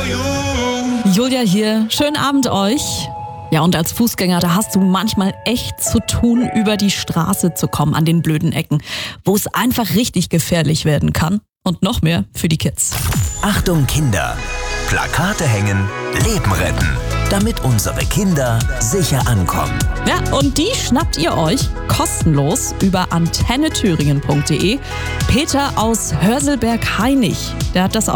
Julia hier, schönen Abend euch. Ja, und als Fußgänger, da hast du manchmal echt zu tun, über die Straße zu kommen an den blöden Ecken, wo es einfach richtig gefährlich werden kann. Und noch mehr für die Kids. Achtung Kinder! Plakate hängen, Leben retten, damit unsere Kinder sicher ankommen. Ja, und die schnappt ihr euch kostenlos über antennethüringen.de. Peter aus Hörselberg-Hainich, der hat das